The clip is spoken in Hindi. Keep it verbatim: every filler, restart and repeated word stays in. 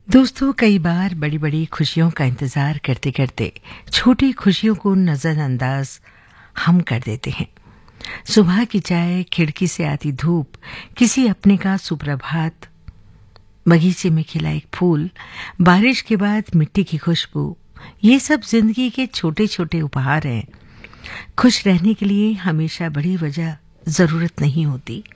दोस्तों, कई बार बड़ी बड़ी खुशियों का इंतजार करते करते छोटी खुशियों को नजरअंदाज हम कर देते हैं। सुबह की चाय, खिड़की से आती धूप, किसी अपने का सुप्रभात, बगीचे में खिला एक फूल, बारिश के बाद मिट्टी की खुशबू, ये सब जिंदगी के छोटे छोटे उपहार हैं। खुश रहने के लिए हमेशा बड़ी वजह जरूरत नहीं होती।